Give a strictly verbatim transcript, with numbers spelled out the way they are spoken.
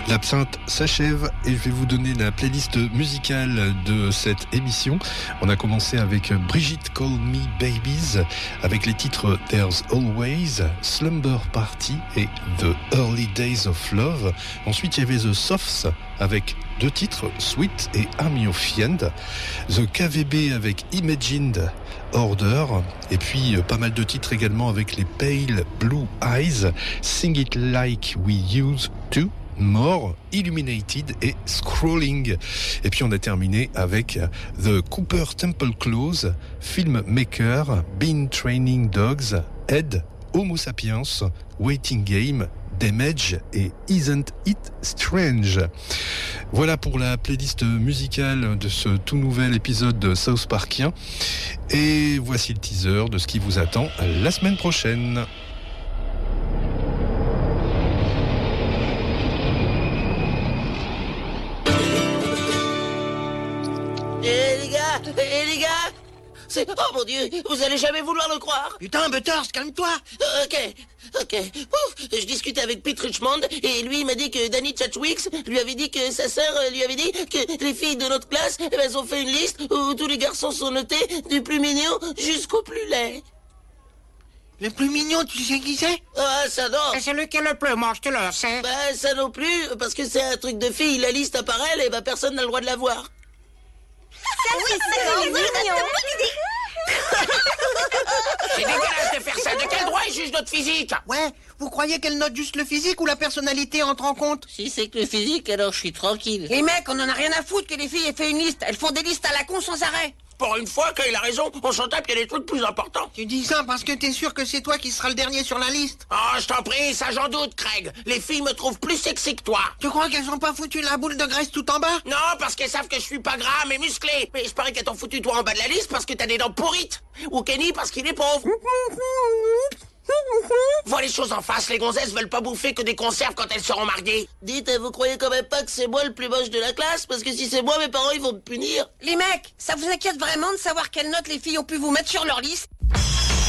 L'absinthe s'achève et je vais vous donner la playlist musicale de cette émission. On a commencé avec Brigitte Call Me Babies, avec les titres There's Always, Slumber Party et The Early Days of Love. Ensuite, il y avait The Softs avec deux titres, Sweet et Army of Fiend. The K V B avec Imagined Order. Et puis, pas mal de titres également avec les Pale Blue Eyes, Sing It Like We Used To, More, Illuminated et Scrolling. Et puis on a terminé avec The Cooper Temple Close, Filmmaker, Been Training Dogs, Ed, Homo Sapiens, Waiting Game, Damage et Isn't It Strange. Voilà pour la playlist musicale de ce tout nouvel épisode de South Parkien. Et voici le teaser de ce qui vous attend la semaine prochaine. Eh les gars, eh les gars, c'est... Oh mon Dieu, vous allez jamais vouloir le croire. Putain, Butters, calme-toi. Euh, ok, ok. Ouf, je discutais avec Pete Richmond et lui il m'a dit que Danny Chachwicks lui avait dit que sa sœur lui avait dit que les filles de notre classe, eh ben, elles ont fait une liste où tous les garçons sont notés du plus mignon jusqu'au plus laid. Le plus mignon, tu sais qui c'est? Ah, ça non. C'est celui qui est le plus moche, tu le sais. Bah, ça non plus, parce que c'est un truc de fille. La liste apparaît, et bah personne n'a le droit de la voir. Ça, oui, c'est mignon. C'est dégueulasse de faire ça. De quel droit il juge notre physique? Ouais, vous croyez qu'elle note juste le physique ou la personnalité entre en compte? Si c'est que le physique, alors je suis tranquille. Les mecs, on en a rien à foutre que les filles aient fait une liste. Elles font des listes à la con sans arrêt. Pour une fois, quand il a raison, on s'en tape, il y a des trucs plus importants. Tu dis ça parce que t'es sûr que c'est toi qui seras le dernier sur la liste? Oh, je t'en prie, ça j'en doute, Craig. Les filles me trouvent plus sexy que toi. Tu crois qu'elles ont pas foutu la boule de graisse tout en bas? Non, parce qu'elles savent que je suis pas gras, mais musclé. Mais je parie qu'elles t'ont foutu toi en bas de la liste parce que t'as des dents pourrites. Ou Kenny parce qu'il est pauvre. Vois les choses en face, les gonzesses veulent pas bouffer que des conserves quand elles seront mariées. Dites, vous croyez quand même pas que c'est moi le plus moche de la classe? Parce que si c'est moi, mes parents, ils vont me punir. Les mecs, ça vous inquiète vraiment de savoir quelle note les filles ont pu vous mettre sur leur liste?